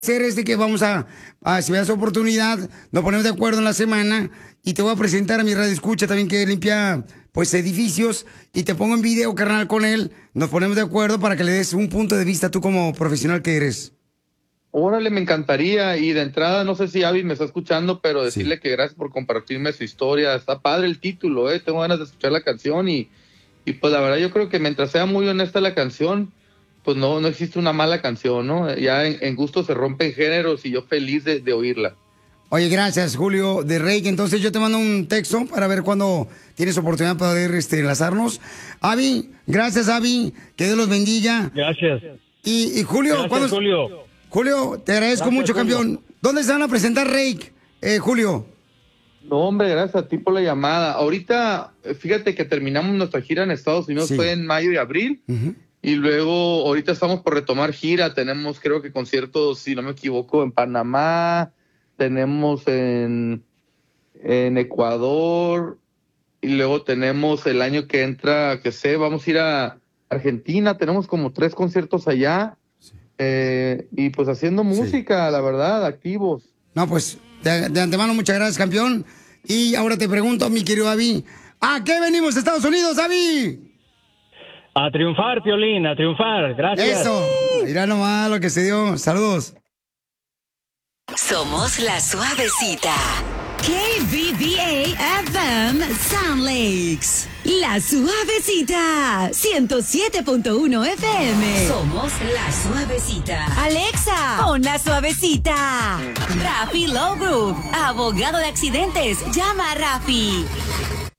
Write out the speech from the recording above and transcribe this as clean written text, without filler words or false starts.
hacer es de que vamos si me das oportunidad, nos ponemos de acuerdo en la semana y te voy a presentar a mi radio escucha también que limpia pues edificios y te pongo en video, carnal, con él. Nos ponemos de acuerdo para que le des un punto de vista tú como profesional que eres. Órale, me encantaría. Y de entrada, no sé si Avi me está escuchando, pero decirle que gracias por compartirme su historia. Está padre el título, tengo ganas de escuchar la canción y pues la verdad yo creo que mientras sea muy honesta la canción, pues no existe una mala canción, ¿no? Ya en gusto se rompen géneros y yo feliz de oírla. Oye, gracias, Julio de Rey. Entonces yo te mando un texto para ver cuándo tienes oportunidad para poder enlazarnos. Avi, gracias, Avi. Que Dios los bendiga. Gracias. Y Julio, gracias, Julio, te agradezco mucho, Julio. campeón. ¿Dónde se van a presentar, Rey, Julio? No, hombre, gracias a ti por la llamada. Ahorita, fíjate que terminamos nuestra gira en Estados Unidos, fue en mayo y abril. Y luego, ahorita estamos por retomar gira. Tenemos, creo que conciertos, si no me equivoco, en Panamá. Tenemos en Ecuador. Y luego tenemos el año que entra, vamos a ir a Argentina. Tenemos como 3 conciertos allá. Y pues haciendo música, la verdad, activos. No, pues, de antemano, muchas gracias, campeón. Y ahora te pregunto, mi querido Avi, ¿a qué venimos, Estados Unidos, Avi? A triunfar, Piolín, a triunfar. Gracias. Eso. Mira nomás lo que se dio. Saludos. Somos la suavecita. KBBA FM Sound Lakes. La suavecita. 107.1 FM. Somos la suavecita. Alexa, pon la suavecita. Rafi Law Group. Abogado de accidentes. Llama a Rafi.